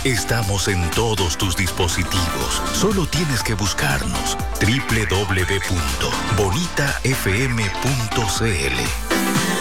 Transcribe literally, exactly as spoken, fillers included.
Estamos en todos tus dispositivos. Solo tienes que buscarnos. doble u doble u doble u punto bonita f m punto c l